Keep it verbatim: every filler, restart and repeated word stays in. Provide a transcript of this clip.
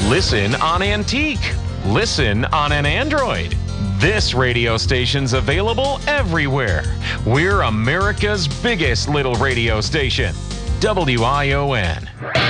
Listen on Antique. Listen on an Android. This radio station's available everywhere. We're America's biggest little radio station. W I O N.